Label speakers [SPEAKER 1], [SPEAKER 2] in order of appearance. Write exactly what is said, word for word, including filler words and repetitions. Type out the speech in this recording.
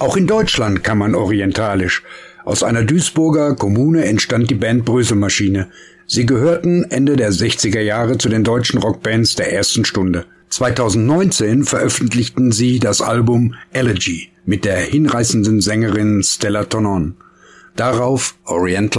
[SPEAKER 1] Auch in Deutschland kann man orientalisch. Aus einer Duisburger Kommune entstand die Band Bröselmaschine. Sie gehörten Ende der sechziger Jahre zu den deutschen Rockbands der ersten Stunde. zweitausendneunzehn veröffentlichten sie das Album Elegy mit der hinreißenden Sängerin Stella Tonon. Darauf Oriental